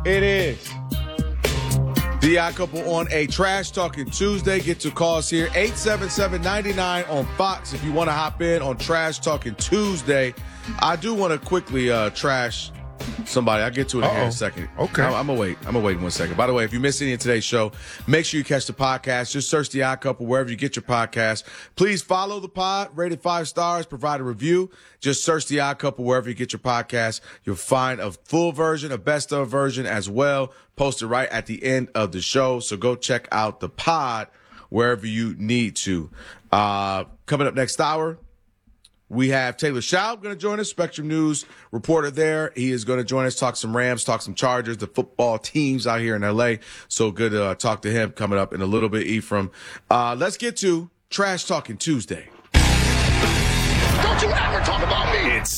It is D.I. Couple on a Trash Talking Tuesday. Get to calls here, 877-99 on Fox if you want to hop in on Trash Talking Tuesday. I do want to quickly trash somebody. I'll get to it in a second. Okay. I'm going to wait 1 second. By the way, if you missed any of today's show, make sure you catch the podcast. Just search The Odd Couple wherever you get your podcast. Please follow the pod, rate it 5 stars, provide a review. Just search The Odd Couple wherever you get your podcast. You'll find a full version, a best of version as well, posted right at the end of the show. So go check out the pod wherever you need to. Coming up next hour, we have Taylor Schaub going to join us, Spectrum News reporter there. He is going to join us, talk some Rams, talk some Chargers, the football teams out here in L.A. So good to talk to him coming up in a little bit, Ephraim. Let's get to Trash Talking Tuesday. Don't you ever talk about me. It's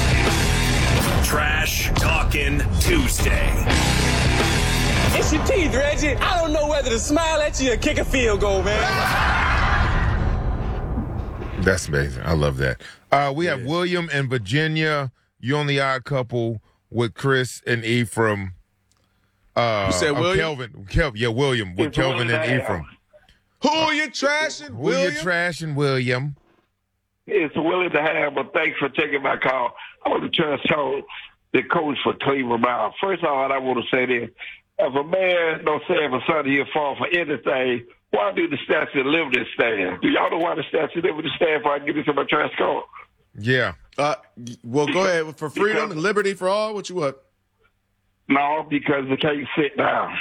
Trash Talking Tuesday. It's your teeth, Reggie. I don't know whether to smile at you or kick a field goal, man. That's amazing. I love that. We have William and Virginia. You on The Odd Couple with Chris and Ephraim. You said William? Kelvin. William with Kelvin and Ephraim. Who are you trashing, William? Who you trashing, William? It's Willie to have, but thanks for taking my call. I want to trash talk the coach for Cleveland Browns. First of all, I want to say this. If a man don't say if a son he'll fall for anything, why do the statute of liberty stand? Do y'all know why the statute of liberty stand before I get into my trash call? Yeah. Well, go ahead. For freedom and liberty for all, what you want? No, because they can't sit down.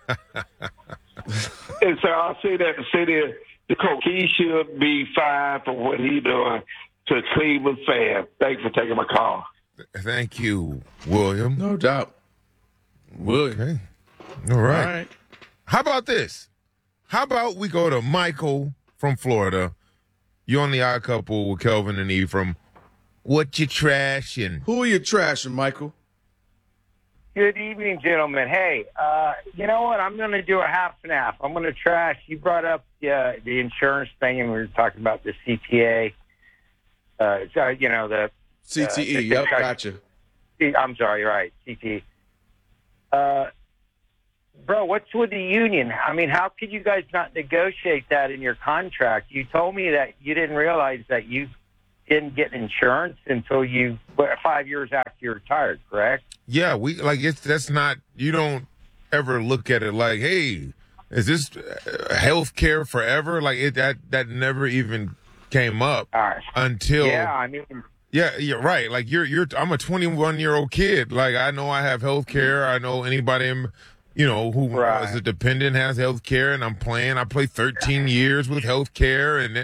And so I'll say that to say that the coach, he should be fined for what he doing to Cleveland fans. Thanks for taking my call. Thank you, William. No doubt. William. Okay. All right. How about this? How about we go to Michael from Florida? You on The Odd Couple with Kelvin and Ephraim. What you trashing? Who are you trashing, Michael? Good evening, gentlemen. Hey, you know what? I'm going to do a half and half. I'm going to trash. You brought up the insurance thing, and we were talking about the CTA. The CTE. Yep, gotcha. I'm sorry, right, CTE. Bro, what's with the union? I mean, how could you guys not negotiate that in your contract? You told me that you didn't realize that you didn't get insurance until 5 years after you retired, correct? Yeah, that's not, you don't ever look at it like, hey, is this health care forever? Like that never even came up until. Yeah, I mean. Yeah, you're right. Like I'm a 21-year-old kid. Like I know I have health care. I know anybody who is a dependent has health care, and I play 13 years with health care, and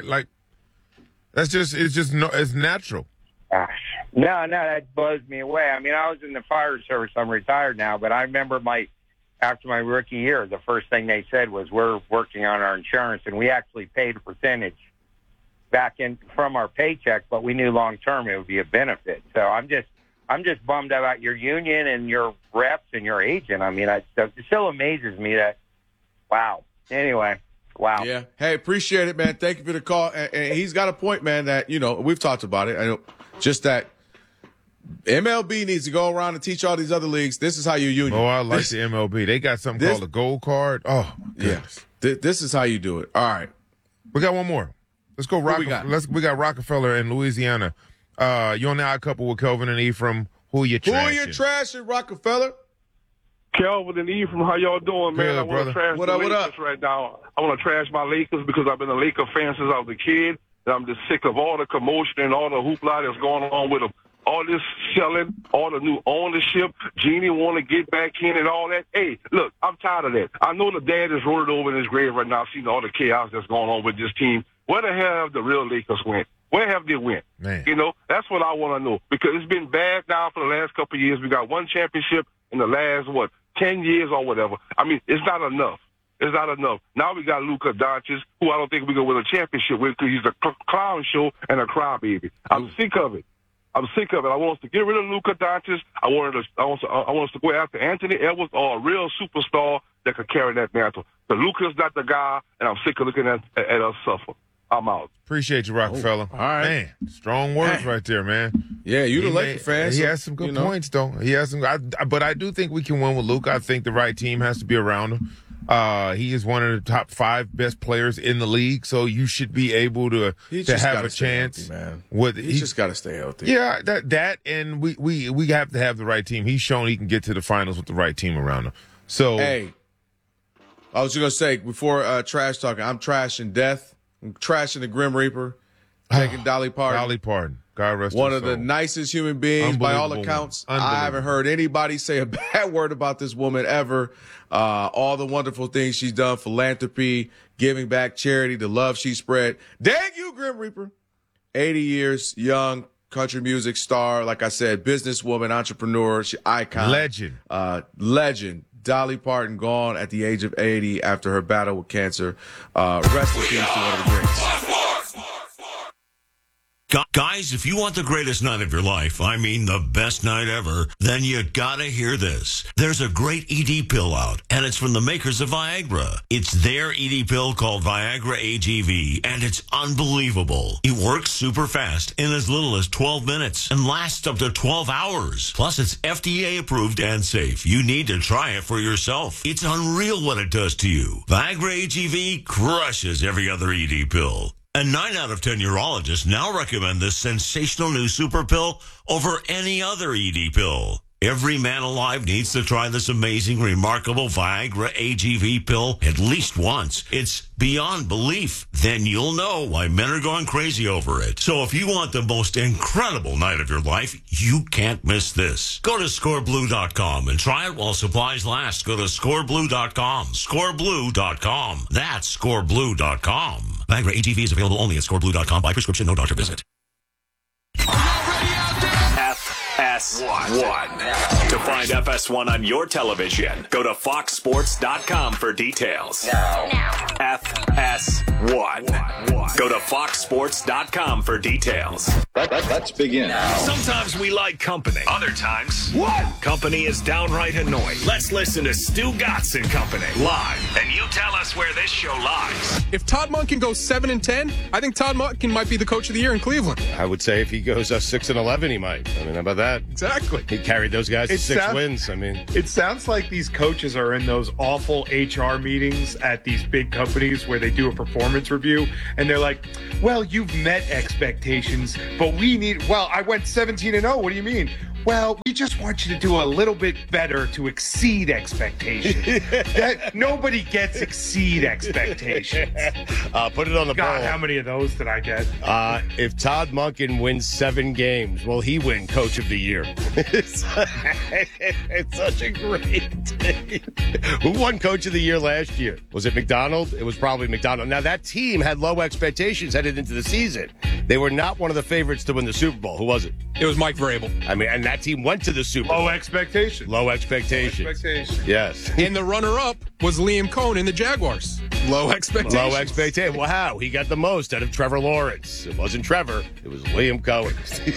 it's natural. No, that blows me away. I mean, I was in the fire service. I'm retired now, but I remember after my rookie year, the first thing they said was, we're working on our insurance, and we actually paid a percentage back in from our paycheck, but we knew long term it would be a benefit. So I'm just bummed about your union and your reps and your agent. I mean, it still amazes me that. Wow. Anyway, wow. Yeah. Hey, appreciate it, man. Thank you for the call. And he's got a point, man. That we've talked about it. I know just that MLB needs to go around and teach all these other leagues. This is how you union. Oh, I like the MLB. They got something called a gold card. Oh, goodness. Yeah. This is how you do it. All right. We got one more. Let's go. We got Rockefeller in Louisiana. You on The Odd Couple with Kelvin and Ephraim. Who you trashing, Rockefeller? Kelvin and Ephraim, how y'all doing, man? Good, I want to trash the Lakers right now. I want to trash my Lakers because I've been a Laker fan since I was a kid. And I'm just sick of all the commotion and all the hoopla that's going on with them. All this selling, all the new ownership. Jeannie want to get back in and all that. Hey, look, I'm tired of that. I know the dad is rolling over in his grave right now, seeing all the chaos that's going on with this team. Where the hell have the real Lakers went? Where have they went? Man. That's what I want to know. Because it's been bad now for the last couple of years. We got one championship in the last, 10 years or whatever. I mean, it's not enough. It's not enough. Now we got Luka Doncic, who I don't think we're going to win a championship with because he's a clown show and a crybaby. I'm sick of it. I want us to get rid of Luka Doncic. I want us to go after Anthony Edwards or a real superstar that could carry that mantle. The Luka's not the guy, and I'm sick of looking at us suffer. I'm out. Appreciate you, Rockefeller. All right. Man, strong words right there, man. Yeah, you the Laker fan. He has some good points, though. He has some, but I do think we can win with Luka. I think the right team has to be around him. He is one of the top 5 best players in the league, so you should be able to have a chance. Healthy, man. He's just got to stay healthy. Yeah, that, and we have to have the right team. He's shown he can get to the finals with the right team around him. So, hey, I was just gonna say before trash talking, I'm trashing death. I'm trashing the Grim Reaper, taking Dolly Parton. Dolly Parton, God rest one her of soul. the nicest human beings by all accounts. I haven't heard anybody say a bad word about this woman ever. All the wonderful things she's done, philanthropy, giving back, charity, the love she spread. Dang you, Grim Reaper. 80 years, young, country music star, like I said, businesswoman, entrepreneur, icon. Legend. Dolly Parton gone at the age of 80 after her battle with cancer. Rest in peace to one of the greats. Guys, if you want the greatest night of your life, I mean the best night ever, then you gotta hear this. There's a great ED pill out, and it's from the makers of Viagra. It's their ED pill called Viagra AGV, and it's unbelievable. It works super fast in as little as 12 minutes and lasts up to 12 hours. Plus, it's FDA approved and safe. You need to try it for yourself. It's unreal what it does to you. Viagra AGV crushes every other ED pill. And 9 out of 10 urologists now recommend this sensational new super pill over any other ED pill. Every man alive needs to try this amazing, remarkable Viagra AGV pill at least once. It's beyond belief. Then you'll know why men are going crazy over it. So if you want the most incredible night of your life, you can't miss this. Go to scoreblue.com and try it while supplies last. Go to scoreblue.com. Scoreblue.com. That's scoreblue.com. Viagra AGV is available only at scoreblue.com by prescription, no doctor visit. FS1. To find FS1 on your television, go to foxsports.com for details. Now. FS1. Go to foxsports.com for details. Let's begin. Sometimes we like company. Other times, company is downright annoying. Let's listen to Stu Gatz and Company live, and you tell us where this show lies. If Todd Monken goes 7-10, I think Todd Monken might be the coach of the year in Cleveland. I would say if he goes 6-11, he might. I mean, how about that? Exactly. He carried those guys to 6 wins. I mean, it sounds like these coaches are in those awful HR meetings at these big companies where they do a performance review, and they're like, well, you've met expectations, but we need, I went 17-0. What do you mean? Well, we just want you to do a little bit better to exceed expectations. Nobody gets exceed expectations. Put it on the God, poll. how many of those did I get? If Todd Monken wins 7 games, will he win Coach of the Year? It's such a great day. Who won Coach of the Year last year? Was it McDonald? It was probably McDonald. Now, that team had low expectations headed into the season. They were not one of the favorites to win the Super Bowl. Who was it? It was Mike Vrabel. I mean, and that team went to the Super Bowl. Low expectations. Low expectations. Yes. And the runner-up was Liam Cohen in the Jaguars. Low expectations. Low expectations. Wow, he got the most out of Trevor Lawrence. It wasn't Trevor. It was Liam Cohen.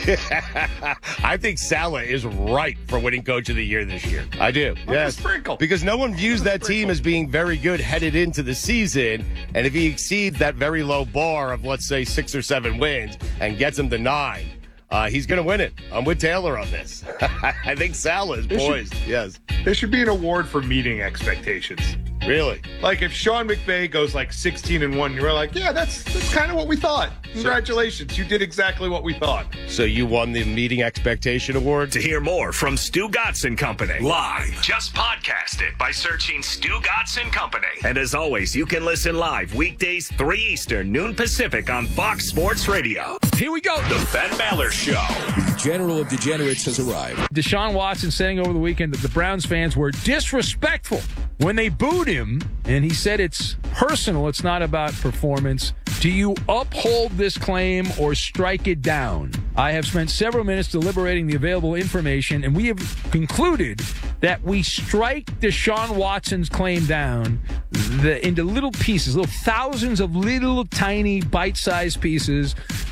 I think Saleh is right for winning Coach of the Year this year. I do. Yes. Because no one views that team as being very good headed into the season. And if he exceeds that very low bar of, let's say, 6 or 7 wins and gets them to 9, he's going to win it. I'm with Taylor on this. I think Saleh is poised. Yes. There should be an award for meeting expectations. Really? Like if Sean McVay goes 16-1, you're like, yeah, that's kind of what we thought. Congratulations. You did exactly what we thought. So you won the meeting expectation award? To hear more from Stu Gatz and Company live, just podcast it by searching Stu Gatz and Company. And as always, you can listen live weekdays 3 Eastern, noon Pacific on Fox Sports Radio. Here we go. The Ben Maller Show. The General of Degenerates has arrived. Deshaun Watson saying over the weekend that the Browns fans were disrespectful when they booed him, and he said it's personal, it's not about performance. Do you uphold this claim or strike it down? I have spent several minutes deliberating the available information, and we have concluded that we strike Deshaun Watson's claim down into little pieces, thousands of little tiny bite-sized pieces.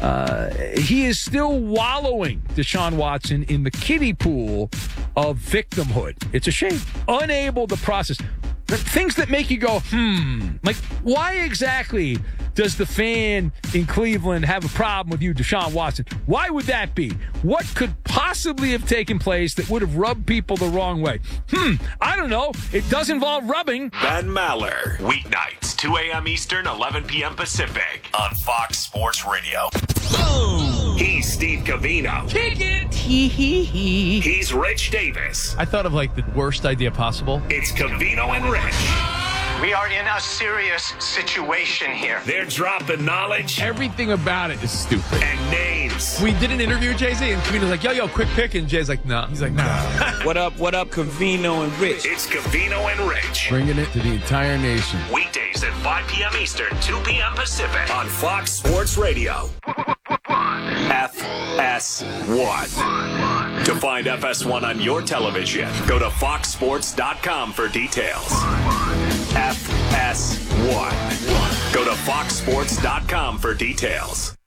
He is still wallowing, Deshaun Watson, in the kiddie pool of victimhood. It's a shame. Unable to process things that make you go, like, why exactly does the fan in Cleveland have a problem with you, Deshaun Watson? Why would that be? What could possibly have taken place that would have rubbed people the wrong way? I don't know. It does involve rubbing. Ben Maller, weeknights, 2 a.m. Eastern, 11 p.m. Pacific, on Fox Sports Radio. Boom! He's Steve Covino. Kick it! Hee. He's Rich Davis. I thought of like the worst idea possible. It's Covino and Rich. We are in a serious situation here. They're dropping knowledge. Everything about it is stupid. And names. We did an interview with Jay-Z, and Covino's like, yo, quick pick. And Jay's like, nah. He's like, nah. What up, Covino and Rich? It's Covino and Rich. Bringing it to the entire nation. Weekdays at 5 p.m. Eastern, 2 p.m. Pacific, on Fox Sports Radio. FS1. To find FS1 on your television, go to foxsports.com for details. FS1. Go to foxsports.com for details.